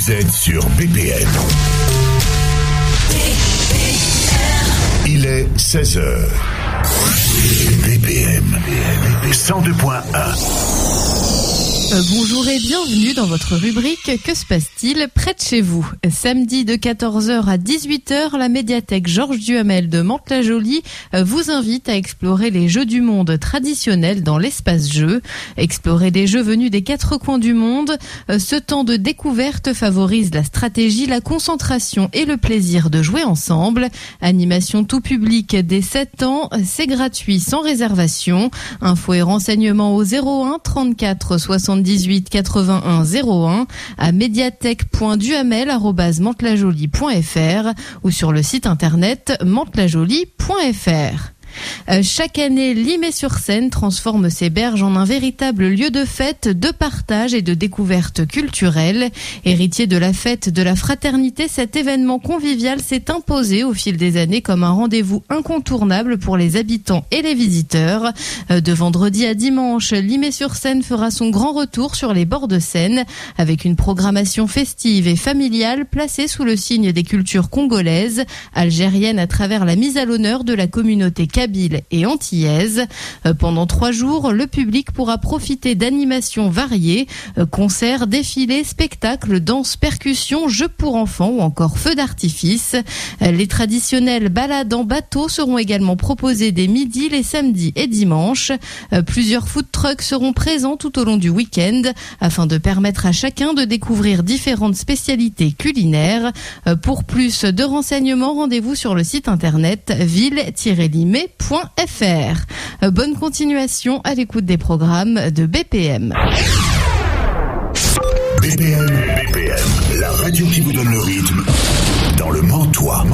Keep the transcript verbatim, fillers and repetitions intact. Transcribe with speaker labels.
Speaker 1: Vous êtes sur B P M. Il est seize heures. B P M cent deux point un.
Speaker 2: Euh, bonjour et bienvenue dans votre rubrique Que se passe-t-il près de chez vous? Samedi de quatorze heures à dix-huit heures, la médiathèque Georges Duhamel de Mantes-la-Jolie euh, vous invite à explorer les jeux du monde traditionnels dans l'espace jeu. Explorer des jeux venus des quatre coins du monde. Euh, ce temps de découverte favorise la stratégie, la concentration et le plaisir de jouer ensemble. Animation tout public dès sept ans, c'est gratuit sans réservation. Infos et renseignements au zéro un trente-quatre soixante-dix-huit quatre-vingt-un zéro un à médiathèque point duhamel arobase mantes la jolie point f r ou sur le site internet mantes la jolie point f r. Euh, chaque année, Limay-sur-Seine transforme ses berges en un véritable lieu de fête, de partage et de découverte culturelle. Héritier de la fête de la fraternité, cet événement convivial s'est imposé au fil des années comme un rendez-vous incontournable pour les habitants et les visiteurs. Euh, de vendredi à dimanche, Limay-sur-Seine fera son grand retour sur les bords de Seine avec une programmation festive et familiale placée sous le signe des cultures congolaises, algériennes à travers la mise à l'honneur de la communauté kabyle et antillaise. Pendant trois jours, le public pourra profiter d'animations variées, concerts, défilés, spectacles, danses, percussions, jeux pour enfants ou encore feux d'artifice. Les traditionnelles balades en bateau seront également proposées dès midi, les samedis et dimanches. Plusieurs food trucks seront présents tout au long du week-end afin de permettre à chacun de découvrir différentes spécialités culinaires. Pour plus de renseignements, rendez-vous sur le site internet ville tiret limay point f r. Bonne continuation à l'écoute des programmes de B P M.
Speaker 1: B P M, B P M, la radio qui vous donne le rythme dans le Mantois.